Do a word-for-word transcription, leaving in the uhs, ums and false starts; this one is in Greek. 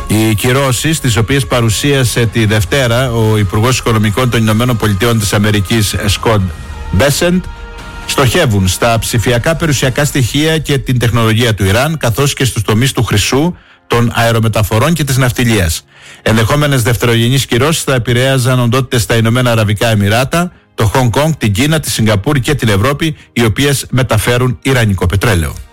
Οι κυρώσεις, τις οποίες παρουσίασε τη Δευτέρα ο Υπουργός Οικονομικών των Ηνωμένων Πολιτειών της Αμερικής Σκοτ Μπέσεντ, στοχεύουν στα ψηφιακά περιουσιακά στοιχεία και την τεχνολογία του Ιράν, καθώς και στους τομείς του χρυσού, των αερομεταφορών και της ναυτιλίας. Ενδεχόμενες δευτερογενείς κυρώσεις θα επηρέαζαν οντότητες στα Ηνωμένα Αραβικά Εμιράτα, το Χονγκ Κονγκ, την Κίνα, τη Σιγκαπούρη και την Ευρώπη, οι οποίες μεταφέρουν ιρανικό πετρέλαιο.